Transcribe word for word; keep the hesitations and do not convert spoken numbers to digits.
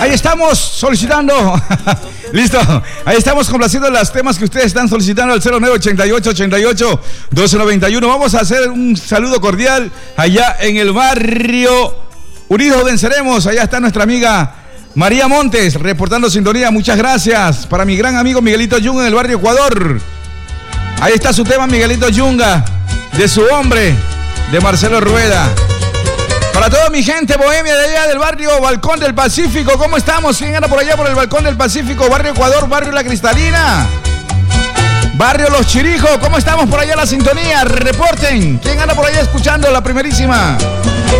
Ahí estamos solicitando. Listo. Ahí estamos complaciendo los temas que ustedes están solicitando al cero nueve ochenta y ocho, ochenta y ocho, doce noventa y uno. Vamos a hacer un saludo cordial allá en el barrio Unidos Venceremos. Allá está nuestra amiga María Montes reportando sintonía. Muchas gracias. Para mi gran amigo Miguelito Yunga en el barrio Ecuador. Ahí está su tema, Miguelito Yunga, de su hombre, de Marcelo Rueda. Para toda mi gente bohemia de allá del barrio Balcón del Pacífico, ¿cómo estamos? ¿Quién anda por allá por el Balcón del Pacífico? Barrio Ecuador, barrio La Cristalina, barrio Los Chirijos, ¿cómo estamos por allá la sintonía? Reporten, ¿quién anda por allá escuchando la primerísima?